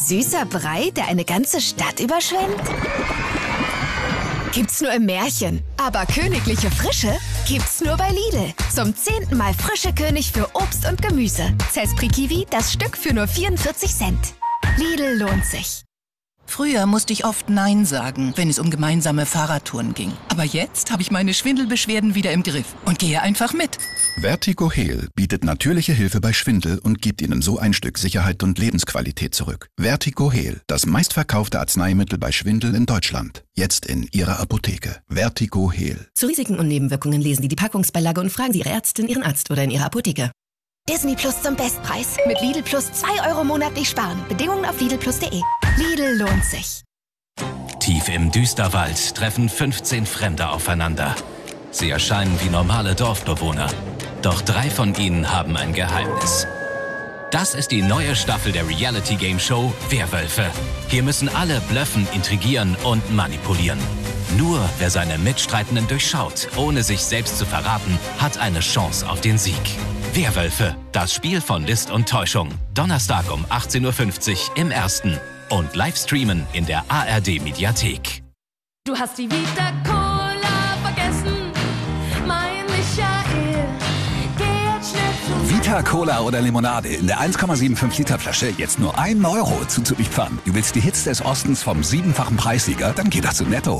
Süßer Brei, der eine ganze Stadt überschwemmt? Gibt's nur im Märchen. Aber königliche Frische gibt's nur bei Lidl. Zum 10. Mal frische König für Obst und Gemüse. Zespri Kiwi, das Stück für nur 44 Cent. Lidl lohnt sich. Früher musste ich oft Nein sagen, wenn es um gemeinsame Fahrradtouren ging. Aber jetzt habe ich meine Schwindelbeschwerden wieder im Griff und gehe einfach mit. Vertigo Heal bietet natürliche Hilfe bei Schwindel und gibt Ihnen so ein Stück Sicherheit und Lebensqualität zurück. Vertigo Heal, das meistverkaufte Arzneimittel bei Schwindel in Deutschland. Jetzt in Ihrer Apotheke. Vertigo Heal. Zu Risiken und Nebenwirkungen lesen Sie die Packungsbeilage und fragen Sie Ihre Ärztin, Ihren Arzt oder in Ihrer Apotheke. Disney Plus zum Bestpreis. Mit Lidl Plus 2 € monatlich sparen. Bedingungen auf lidlplus.de. Lidl lohnt sich. Tief im Düsterwald treffen 15 Fremde aufeinander. Sie erscheinen wie normale Dorfbewohner. Doch 3 von ihnen haben ein Geheimnis. Das ist die neue Staffel der Reality-Game-Show Werwölfe. Hier müssen alle blöffen, intrigieren und manipulieren. Nur wer seine Mitstreitenden durchschaut, ohne sich selbst zu verraten, hat eine Chance auf den Sieg. Werwölfe, das Spiel von List und Täuschung. Donnerstag um 18:50 Uhr im Ersten. Und Livestreamen in der ARD-Mediathek. Du hast die Vita Cola vergessen, mein Michael. Geh jetzt schnell zu Vita Cola oder Limonade in der 1,75 Liter Flasche jetzt nur 1 € zuzulieferern. Du willst die Hits des Ostens vom 7-fachen Preissieger? Dann geh doch zu Netto.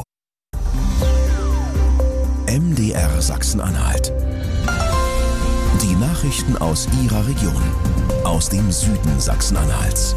MDR Sachsen-Anhalt. Die Nachrichten aus Ihrer Region. Aus dem Süden Sachsen-Anhalts.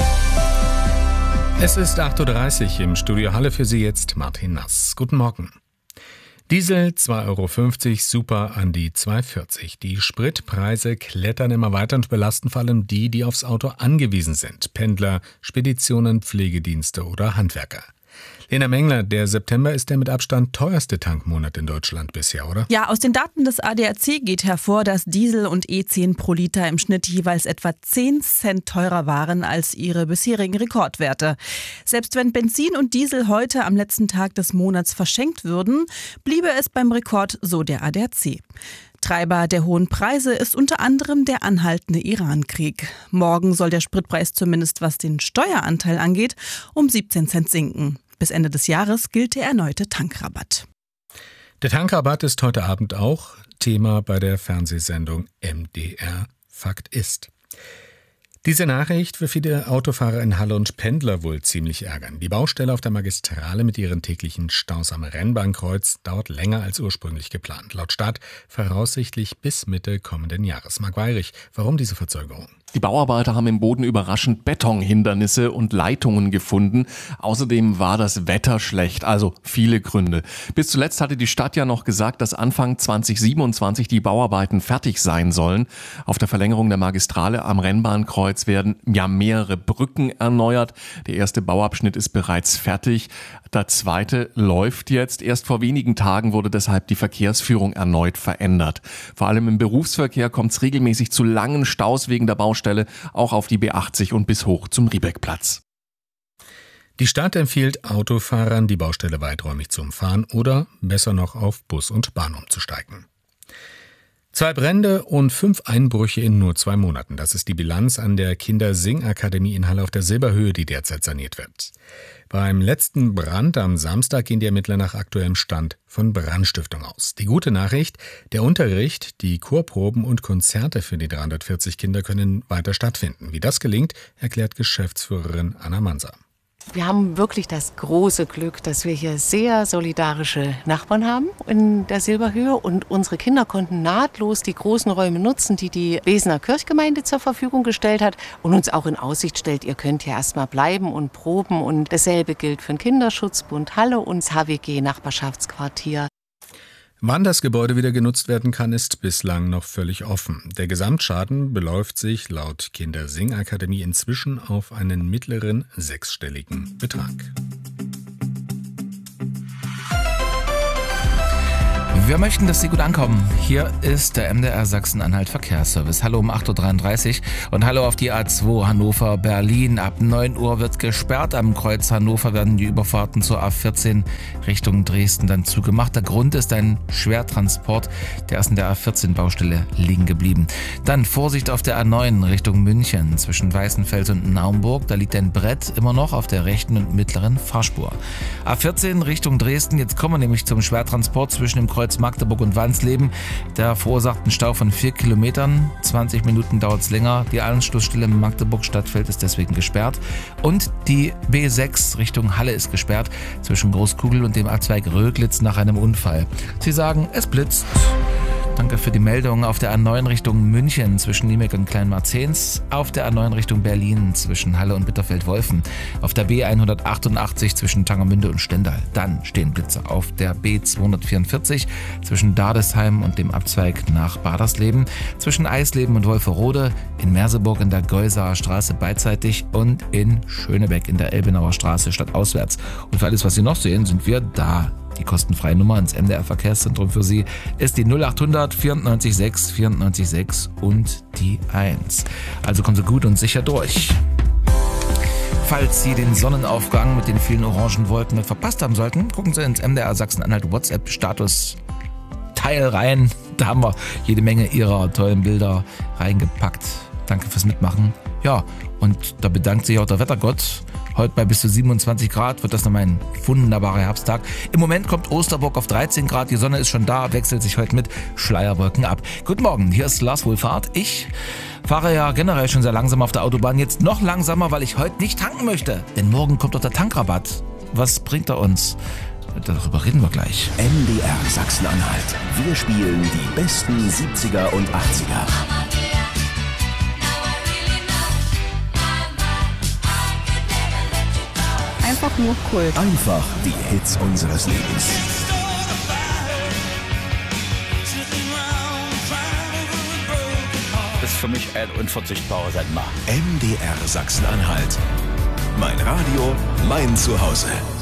Es ist 8:30 Uhr im Studio Halle, für Sie jetzt Martin Nass. Guten Morgen. Diesel 2,50 €, Super an die 2,40 €. Die Spritpreise klettern immer weiter und belasten vor allem die aufs Auto angewiesen sind. Pendler, Speditionen, Pflegedienste oder Handwerker. Lena Mengler, der September ist der mit Abstand teuerste Tankmonat in Deutschland bisher, oder? Ja, aus den Daten des ADAC geht hervor, dass Diesel und E10 pro Liter im Schnitt jeweils etwa 10 Cent teurer waren als ihre bisherigen Rekordwerte. Selbst wenn Benzin und Diesel heute am letzten Tag des Monats verschenkt würden, bliebe es beim Rekord, so der ADAC. Treiber der hohen Preise ist unter anderem der anhaltende Iran-Krieg. Morgen soll der Spritpreis zumindest was den Steueranteil angeht, um 17 Cent sinken. Bis Ende des Jahres gilt der erneute Tankrabatt. Der Tankrabatt ist heute Abend auch Thema bei der Fernsehsendung MDR Fakt ist. Diese Nachricht wird viele Autofahrer in Halle und Pendler wohl ziemlich ärgern. Die Baustelle auf der Magistrale mit ihren täglichen Staus am Rennbahnkreuz dauert länger als ursprünglich geplant. Laut Stadt voraussichtlich bis Mitte kommenden Jahres. Marc Weyrich, warum diese Verzögerung? Die Bauarbeiter haben im Boden überraschend Betonhindernisse und Leitungen gefunden. Außerdem war das Wetter schlecht, also viele Gründe. Bis zuletzt hatte die Stadt ja noch gesagt, dass Anfang 2027 die Bauarbeiten fertig sein sollen. Auf der Verlängerung der Magistrale am Rennbahnkreuz werden ja mehrere Brücken erneuert. Der erste Bauabschnitt ist bereits fertig. Der zweite läuft jetzt. Erst vor wenigen Tagen wurde deshalb die Verkehrsführung erneut verändert. Vor allem im Berufsverkehr kommt es regelmäßig zu langen Staus wegen der Baustelle, auch auf die B80 und bis hoch zum Riebeckplatz. Die Stadt empfiehlt Autofahrern, die Baustelle weiträumig zu umfahren oder besser noch auf Bus und Bahn umzusteigen. 2 Brände und 5 Einbrüche in nur 2 Monaten. Das ist die Bilanz an der Kindersingakademie in Halle auf der Silberhöhe, die derzeit saniert wird. Beim letzten Brand am Samstag gehen die Ermittler nach aktuellem Stand von Brandstiftung aus. Die gute Nachricht, der Unterricht, die Chorproben und Konzerte für die 340 Kinder können weiter stattfinden. Wie das gelingt, erklärt Geschäftsführerin Anna Manser. Wir haben wirklich das große Glück, dass wir hier sehr solidarische Nachbarn haben in der Silberhöhe und unsere Kinder konnten nahtlos die großen Räume nutzen, die die Besener Kirchgemeinde zur Verfügung gestellt hat und uns auch in Aussicht stellt, ihr könnt hier erstmal bleiben und proben und dasselbe gilt für den Kinderschutzbund Halle und das HWG Nachbarschaftsquartier. Wann das Gebäude wieder genutzt werden kann, ist bislang noch völlig offen. Der Gesamtschaden beläuft sich laut Kindersingakademie inzwischen auf einen mittleren 6-stelligen Betrag. Wir möchten, dass Sie gut ankommen. Hier ist der MDR Sachsen-Anhalt Verkehrsservice. Hallo um 8.33 Uhr und hallo auf die A2 Hannover-Berlin. Ab 9 Uhr wird gesperrt. Am Kreuz Hannover werden die Überfahrten zur A14 Richtung Dresden dann zugemacht. Der Grund ist ein Schwertransport. Der ist in der A14-Baustelle liegen geblieben. Dann Vorsicht auf der A9 Richtung München zwischen Weißenfels und Naumburg. Da liegt ein Brett immer noch auf der rechten und mittleren Fahrspur. A14 Richtung Dresden. Jetzt kommen wir nämlich zum Schwertransport zwischen dem Kreuz Magdeburg und Wansleben. Der verursacht einen Stau von 4 Kilometern. 20 Minuten dauert es länger. Die Anschlussstelle im Magdeburg-Stadtfeld ist deswegen gesperrt. Und die B6 Richtung Halle ist gesperrt zwischen Großkugel und dem A2 Röglitz nach einem Unfall. Sie sagen, es blitzt. Danke für die Meldung. Auf der A9 Richtung München zwischen Niemek und Kleinmarzens. Auf der A9 Richtung Berlin zwischen Halle und Bitterfeld-Wolfen. Auf der B188 zwischen Tangermünde und Stendal. Dann stehen Blitze auf der B244 zwischen Dardesheim und dem Abzweig nach Badersleben. Zwischen Eisleben und Wolferode. In Merseburg in der Geusaer Straße beidseitig. Und in Schönebeck in der Elbenauer Straße stadtauswärts. Und für alles, was Sie noch sehen, sind wir da. Die kostenfreie Nummer ins MDR Verkehrszentrum für Sie ist die 0800 94 6 94 6 und die 1. Also kommen Sie gut und sicher durch. Falls Sie den Sonnenaufgang mit den vielen orangen Wolken verpasst haben sollten, gucken Sie ins MDR Sachsen-Anhalt WhatsApp-Status-Teil rein. Da haben wir jede Menge Ihrer tollen Bilder reingepackt. Danke fürs Mitmachen. Ja, und da bedankt sich auch der Wettergott. Heute bei bis zu 27 Grad wird das nochmal ein wunderbarer Herbsttag. Im Moment kommt Osterburg auf 13 Grad. Die Sonne ist schon da, wechselt sich heute mit Schleierwolken ab. Guten Morgen, hier ist Lars Wohlfahrt. Ich fahre ja generell schon sehr langsam auf der Autobahn. Jetzt noch langsamer, weil ich heute nicht tanken möchte. Denn morgen kommt doch der Tankrabatt. Was bringt er uns? Darüber reden wir gleich. MDR Sachsen-Anhalt. Wir spielen die besten 70er und 80er. Einfach nur Kult. Einfach die Hits unseres Lebens. Das ist für mich ein unverzichtbarer Sender. MDR Sachsen-Anhalt. Mein Radio, mein Zuhause.